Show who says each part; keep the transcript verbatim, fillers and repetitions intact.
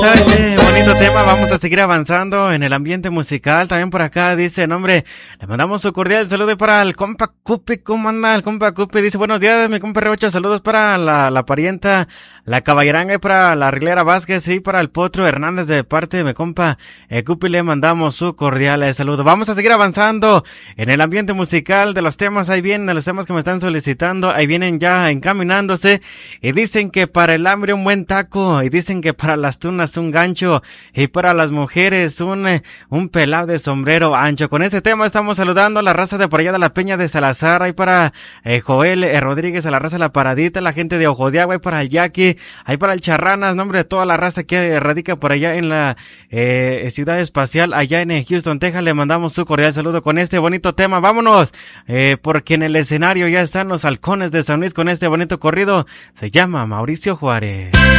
Speaker 1: está ese bonito tema. Vamos a seguir avanzando en el ambiente musical. También por acá dice, nombre, le mandamos un cordial saludo para el compa Cupi. ¿Cómo anda el compa Cupi? Dice, buenos días, mi compa Reocho. Saludos para la, la parienta, la caballeranga, y para la Arreglera Vázquez y para el Potro Hernández de parte de mi compa eh, Cupi. Le mandamos su cordial eh, saludo. Vamos a seguir avanzando en el ambiente musical de los temas. Ahí vienen los temas que me están solicitando. Ahí vienen ya encaminándose. Y dicen que para el hambre un buen taco. Y dicen que para las tunas un gancho. Y para las mujeres un, eh, un pelado de sombrero ancho. Con este tema estamos saludando a la raza de por allá de la Peña de Salazar. Ahí para eh, Joel eh, Rodríguez, a la raza de la Paradita, la gente de Ojo de Agua. Ahí para el Jackie. Ahí para el Charranas. Nombre de toda la raza que radica por allá en la eh, ciudad espacial. Allá en eh, Houston, Texas. Le mandamos su cordial saludo con este bonito tema. Vámonos. Eh, porque en el escenario ya están los halcones de San Luis con este bonito corrido. Se llama Mauricio Juárez.